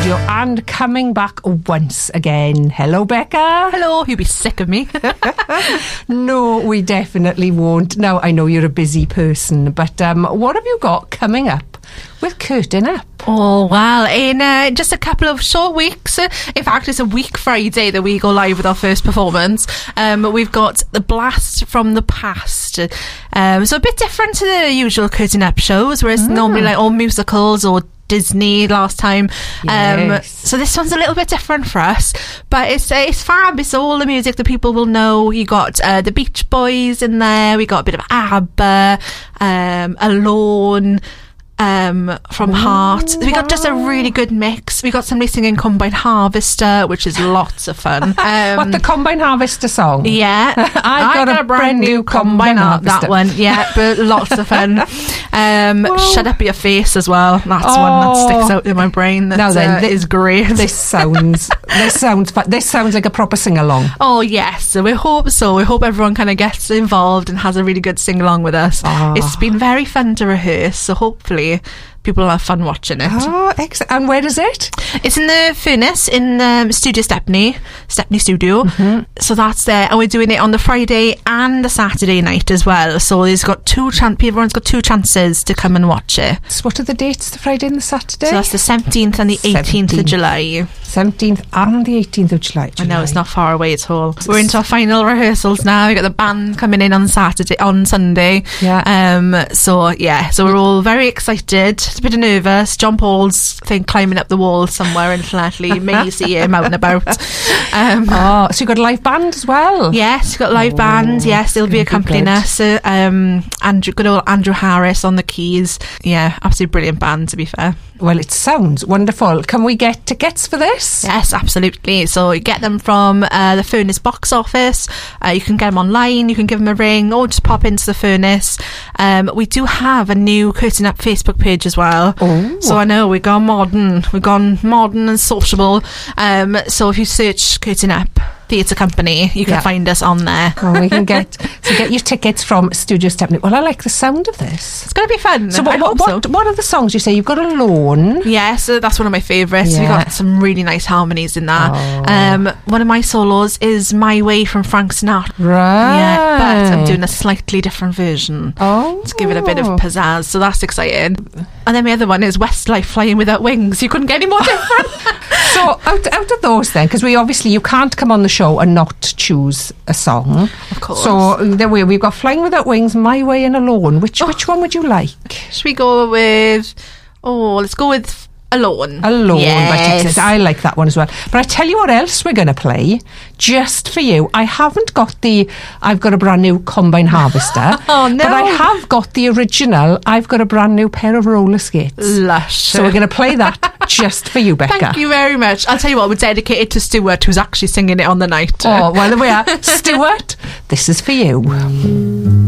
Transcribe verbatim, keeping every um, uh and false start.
studio and coming back once again. Hello, Becca. Hello, you'll be sick of me. No, we definitely won't. Now, I know you're a busy person, but um, what have you got coming up with Curtain Up? Oh, well, in uh, just a couple of short weeks, uh, in fact, it's a week Friday that we go live with our first performance. Um, we've got The Blast from the Past. Um, so a bit different to the usual Curtain Up shows, where it's mm. normally like all musicals or Disney last time. Yes. Um, so this one's a little bit different for us, but it's uh, it's fab. It's all the music that people will know. You got uh, the Beach Boys in there. We got a bit of ABBA, um, Alone, um, from Ooh, Heart. We got wow. just a really good mix. We got somebody singing Combine Harvester, which is lots of fun. Um, what, the Combine Harvester song? Yeah. I've I got, got a brand new Combine Harvester. That one, yeah, but lots of fun. Um, Shut Up Your Face as well. That's oh. one that sticks out in my brain. That now then, uh, this, is great. This sounds, this sounds, this sounds like a proper sing along. Oh yes, so we hope so. We hope everyone kind of gets involved and has a really good sing along with us. Oh. It's been very fun to rehearse, so hopefully people will have fun watching it. Oh, excellent. And where is it? It's in the Furnace in um, Studio Stepney, Stepney Studio. Mm-hmm. So that's there, and we're doing it on the Friday and the Saturday night as well. So there's got two chan- everyone's got two chances to come and watch it. So what are the dates? The Friday and the Saturday? So that's the seventeenth and the eighteenth of July. seventeenth and the eighteenth of July. I know, it's not far away at all. We're into our final rehearsals now. We got the band coming in on Saturday, on Sunday. Yeah. Um. So yeah. So we're all very excited. A bit nervous. John Paul's I think climbing up the wall somewhere in Llanelli. May see him out and about. Um. Oh, so you got a live band as well? Yes, we've got live oh, band. Yes, they'll be accompanying be us. Uh, um. Andrew, good old Andrew Harris on the keys. Yeah, absolutely brilliant band. To be fair. Well, it sounds wonderful. Can we get tickets for this? Yes, absolutely. So you get them from uh, the Furnace box office. Uh, you can get them online. You can give them a ring or just pop into the Furnace. Um, we do have a new Curtain Up Facebook page as well. Oh. So I know we've gone modern. We've gone modern and sociable. Um, so if you search Curtain Up Theatre Company, you can yeah. find us on there. Oh, we can get so get your tickets from Studio Stepney. Well, I like the sound of this. It's going to be fun. So what, I what, hope what, so. what are the songs you say? You've got Alone. Yeah, so that's one of my favourites. Yeah. We got some really nice harmonies in that. Oh. Um, one of my solos is My Way from Frank Sinatra. Right. Yeah, but I'm doing a slightly different version. Oh. To give it a bit of pizzazz, so that's exciting. And then the other one is Westlife Flying Without Wings. You couldn't get any more different. So out, out of those then, because we obviously, you can't come on the show and not choose a song. Of course. So there we, we've got Flying Without Wings, My Way and Alone. Which Oh. which one would you like? Should we go with, oh, let's go with Alone. Alone. Yes. By Texas. I like that one as well. But I tell you what else we're going to play, just for you. I haven't got the I've got a brand new Combine Harvester. Oh, no. But I have got the original I've got a brand new pair of roller skates. Lush. So we're going to play that just for you, Becca. Thank you very much. I'll tell you what, we're dedicated to Stuart, who's actually singing it on the night. Oh, well, there we are. Stuart, this is for you.